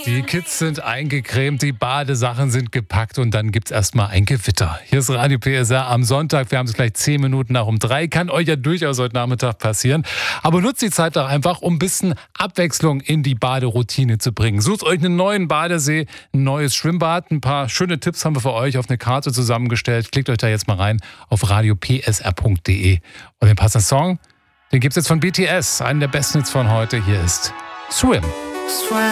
Die Kids sind eingecremt, die Badesachen sind gepackt und dann gibt's erstmal ein Gewitter. Hier ist Radio PSR am Sonntag. Wir haben es gleich 10 Minuten nach um 3. Kann euch ja durchaus heute Nachmittag passieren. Aber nutzt die Zeit doch einfach, um ein bisschen Abwechslung in die Baderoutine zu bringen. Sucht euch einen neuen Badesee, ein neues Schwimmbad. Ein paar schöne Tipps haben wir für euch auf eine Karte zusammengestellt. Klickt euch da jetzt mal rein auf radiopsr.de. Und den passenden Song, den gibt's jetzt von BTS. Einen der besten Hits von heute. Hier ist Swim.